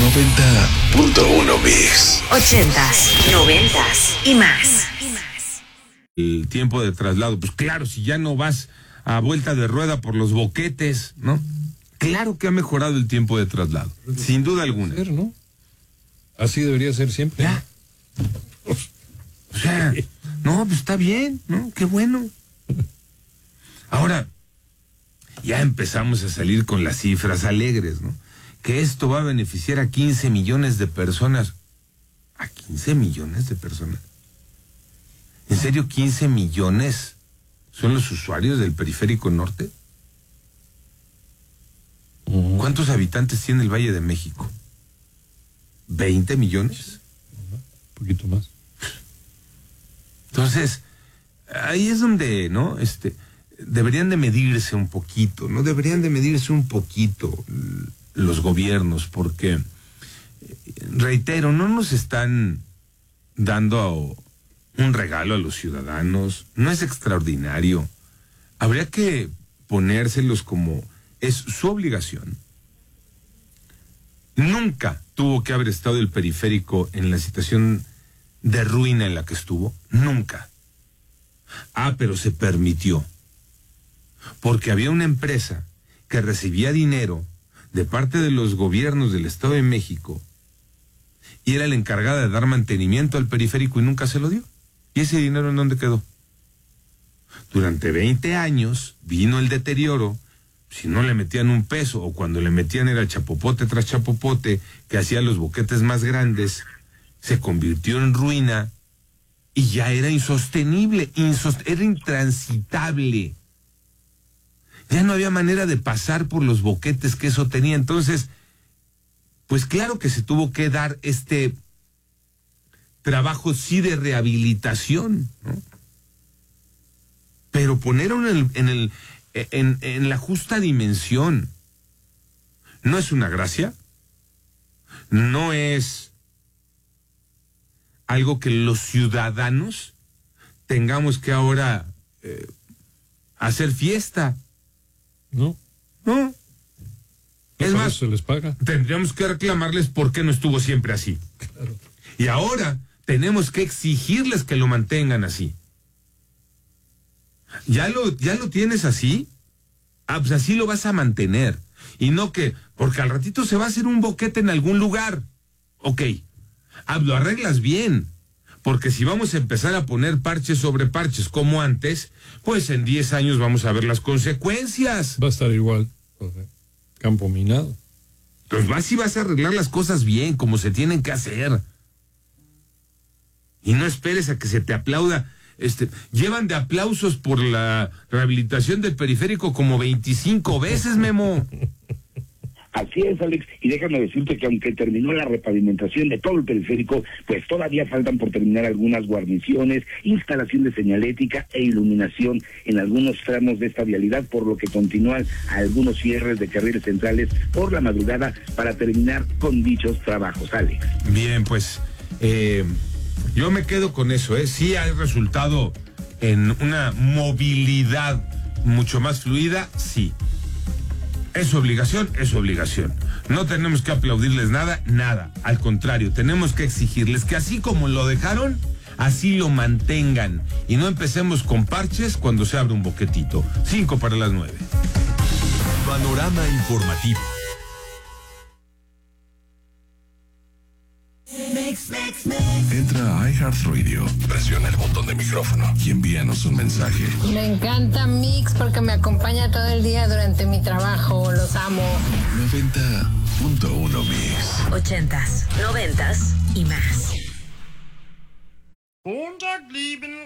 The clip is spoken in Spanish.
90.1 Mix. 80s, 90s y más. El tiempo de traslado, pues claro, si ya no vas a vuelta de rueda por los boquetes, ¿no? Claro que ha mejorado el tiempo de traslado, sin duda alguna. ¿No? Así debería ser siempre. Ya. O sea, no, pues está bien, ¿no? Qué bueno. Ahora, ya empezamos a salir con las cifras alegres, ¿no? Que esto va a beneficiar a 15 millones de personas. ¿A 15 millones de personas? ¿En serio 15 millones son los usuarios del Periférico Norte? ¿Cuántos habitantes tiene el Valle de México? ¿20 millones? Un poquito más. Entonces, ahí es donde, ¿no? Deberían de medirse un poquito, ¿no? Deberían de medirse un poquito los gobiernos, porque, reitero, no nos están dando un regalo a los ciudadanos, no es extraordinario. Habría que ponérselos como es su obligación. Nunca tuvo que haber estado el periférico en la situación de ruina en la que estuvo, nunca. Pero se permitió, porque había una empresa que recibía dinero de parte de los gobiernos del Estado de México y era la encargada de dar mantenimiento al periférico y nunca se lo dio. ¿Y ese dinero en dónde quedó? Durante 20 años vino el deterioro. Si no le metían un peso, o cuando le metían era chapopote tras chapopote, que hacía los boquetes más grandes, se convirtió en ruina y ya era insostenible, era intransitable. Ya no había manera de pasar por los boquetes que eso tenía. Entonces, pues claro que se tuvo que dar este trabajo sí de rehabilitación, ¿no? Pero ponerlo en la justa dimensión. No es una gracia, no es algo que los ciudadanos tengamos que ahora hacer fiesta. No. Es más, se les paga. Tendríamos que reclamarles por qué no estuvo siempre así. Claro. Y ahora tenemos que exigirles que lo mantengan así. ¿Ya lo tienes así? Pues así lo vas a mantener. Y no que, porque al ratito se va a hacer un boquete en algún lugar. Ok. Lo arreglas bien. Porque si vamos a empezar a poner parches sobre parches como antes, pues en 10 años vamos a ver las consecuencias. Va a estar igual. Campo minado. Entonces vas a arreglar las cosas bien, como se tienen que hacer. Y no esperes a que se te aplauda. Llevan de aplausos por la rehabilitación del periférico como 25 veces, Memo. Así es, Alex, y déjame decirte que aunque terminó la repavimentación de todo el periférico, pues todavía faltan por terminar algunas guarniciones, instalación de señalética e iluminación en algunos tramos de esta vialidad, por lo que continúan algunos cierres de carriles centrales por la madrugada para terminar con dichos trabajos, Alex. Bien, pues yo me quedo con eso, sí ha resultado en una movilidad mucho más fluida, sí. ¿Es obligación? Es obligación. No tenemos que aplaudirles nada. Al contrario, tenemos que exigirles que así como lo dejaron, así lo mantengan. Y no empecemos con parches cuando se abre un boquetito. 8:55. Panorama informativo. Entra a iHeartRadio, presiona el botón de micrófono y envíanos un mensaje. Me encanta Mix porque me acompaña todo el día durante mi trabajo. Los amo. 90.1 Mix. 80s, 90s y más.